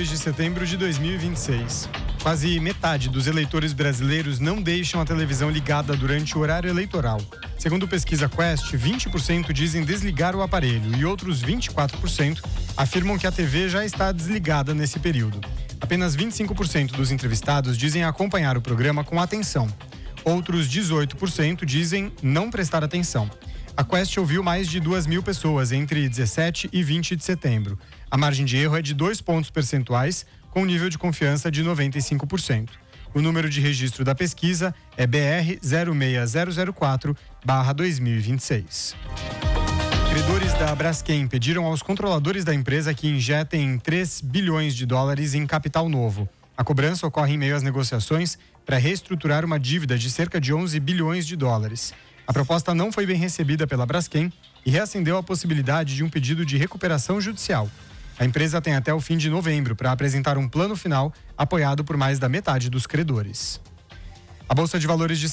2 de setembro de 2026. Quase metade dos eleitores brasileiros não deixam a televisão ligada durante o horário eleitoral. Segundo pesquisa Quest, 20% dizem desligar o aparelho e outros 24% afirmam que a TV já está desligada nesse período. Apenas 25% dos entrevistados dizem acompanhar o programa com atenção. Outros 18% dizem não prestar atenção. A Quest ouviu mais de 2.000 pessoas entre 17 e 20 de setembro. A margem de erro é de 2 pontos percentuais, com nível de confiança de 95%. O número de registro da pesquisa é BR 06004/2026. Credores da Braskem pediram aos controladores da empresa que injetem 3 bilhões de dólares em capital novo. A cobrança ocorre em meio às negociações para reestruturar uma dívida de cerca de 11 bilhões de dólares. A proposta não foi bem recebida pela Braskem e reacendeu a possibilidade de um pedido de recuperação judicial. A empresa tem até o fim de novembro para apresentar um plano final apoiado por mais da metade dos credores. A Bolsa de Valores de